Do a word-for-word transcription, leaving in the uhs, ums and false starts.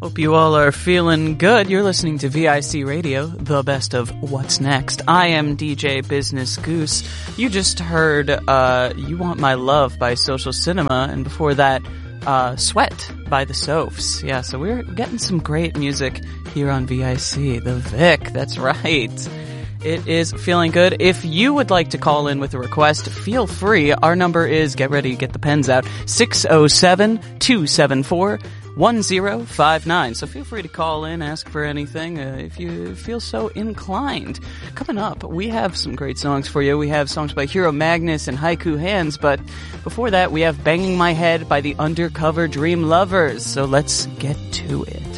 Hope you all are feeling good. You're listening to V I C Radio, the best of what's next. I am D J Business Goose. You just heard uh, You Want My Love by Social Cinema, and before that, uh, Sweat by the Sophs. Yeah, so we're getting some great music here on V I C. The Vic, that's right. It is feeling good. If you would like to call in with a request, feel free. Our number is, get ready to get the pens out, six oh seven, two seven four, one zero five nine. So feel free to call in, ask for anything uh, if you feel so inclined. Coming up, we have some great songs for you. We have songs by Hero Magnus and Haiku Hands, but before that, we have Banging My Head by the Undercover Dream Lovers. So let's get to it.